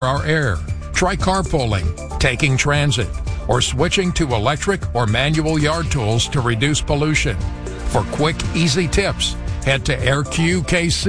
our air. Try carpooling, taking transit, or switching to electric or manual yard tools to reduce pollution. For quick, easy tips, head to AirQKC.